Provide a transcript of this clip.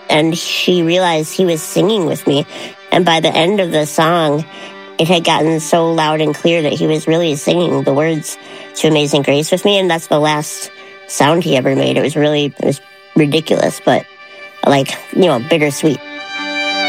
and she realized he was singing with me. And by the end of the song, it had gotten so loud and clear that he was really singing the words to Amazing Grace with me. And that's the last sound he ever made. It was ridiculous, but bittersweet.